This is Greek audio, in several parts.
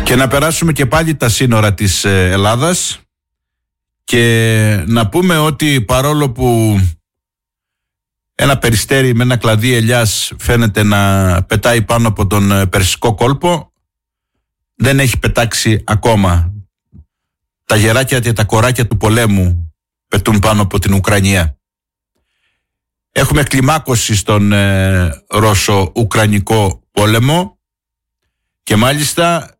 Και να περάσουμε και πάλι τα σύνορα της Ελλάδας και να πούμε ότι παρόλο που ένα περιστέρι με ένα κλαδί ελιάς φαίνεται να πετάει πάνω από τον Περσικό κόλπο, δεν έχει πετάξει ακόμα. Τα γεράκια και τα κοράκια του πολέμου πετούν πάνω από την Ουκρανία. Έχουμε κλιμάκωση στον Ρώσο-Ουκρανικό πόλεμο και μάλιστα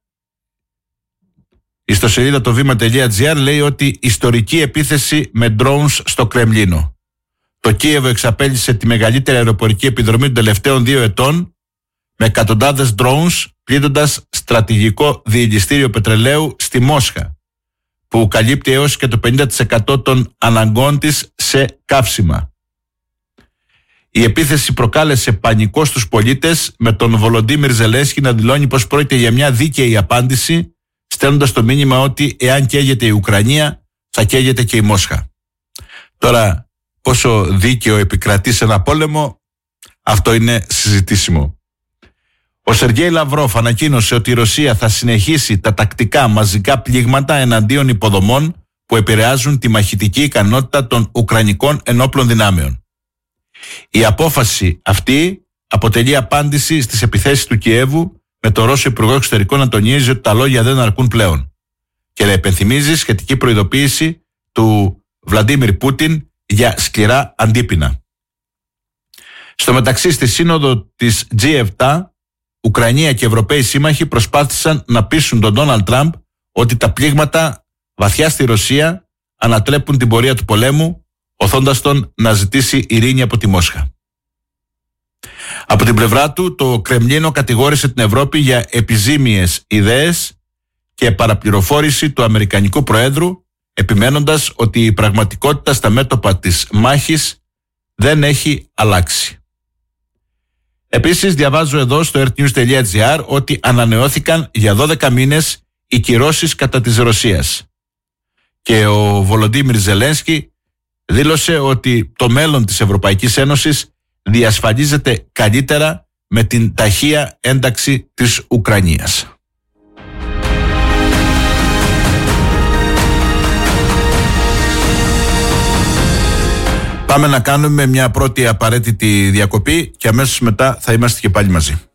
η ιστοσελίδα το βήμα.gr λέει ότι ιστορική επίθεση με drones στο Κρεμλίνο. Το Κίεβο εξαπέλυσε τη μεγαλύτερη αεροπορική επιδρομή των τελευταίων 2 ετών με εκατοντάδες drones πλήττοντας στρατηγικό διελιστήριο πετρελαίου στη Μόσχα, που καλύπτει έως και το 50% των αναγκών της σε καύσιμα. Η επίθεση προκάλεσε πανικό στους πολίτες, με τον Βολοντίμιρ Ζελένσκι να δηλώνει πως πρόκειται για μια δίκαιη απάντηση, στέλνοντας το μήνυμα ότι εάν καίγεται η Ουκρανία, θα καίγεται και η Μόσχα. Τώρα, πόσο δίκαιο επικρατεί σε ένα πόλεμο, αυτό είναι συζητήσιμο. Ο Σεργέη Λαυρόφ ανακοίνωσε ότι η Ρωσία θα συνεχίσει τα τακτικά μαζικά πλήγματα εναντίον υποδομών που επηρεάζουν τη μαχητική ικανότητα των Ουκρανικών ενόπλων δυνάμεων. Η απόφαση αυτή αποτελεί απάντηση στις επιθέσεις του Κιέβου, με τον Ρώσο Υπουργό Εξωτερικών να τονίζει ότι τα λόγια δεν αρκούν πλέον και να υπενθυμίζει σχετική προειδοποίηση του Βλαντίμιρ Πούτιν για σκληρά αντίπεινα. Στο μεταξύ, στη σύνοδο της G7, Ουκρανία και Ευρωπαίοι σύμμαχοι προσπάθησαν να πείσουν τον Ντόναλντ Τραμπ ότι τα πλήγματα βαθιά στη Ρωσία ανατρέπουν την πορεία του πολέμου, οθώντας τον να ζητήσει ειρήνη από τη Μόσχα. Από την πλευρά του, το Κρεμλίνο κατηγόρησε την Ευρώπη για επιζήμιες ιδέες και παραπληροφόρηση του Αμερικανικού Προέδρου, επιμένοντας ότι η πραγματικότητα στα μέτωπα της μάχης δεν έχει αλλάξει. Επίσης, διαβάζω εδώ στο earthnews.gr ότι ανανεώθηκαν για 12 μήνες οι κυρώσεις κατά της Ρωσίας. Και ο Βολοντίμιρ Ζελένσκι δήλωσε ότι το μέλλον της Ευρωπαϊκής Ένωσης διασφαλίζεται καλύτερα με την ταχεία ένταξη της Ουκρανίας. Πάμε να κάνουμε μια πρώτη απαραίτητη διακοπή και αμέσως μετά θα είμαστε και πάλι μαζί.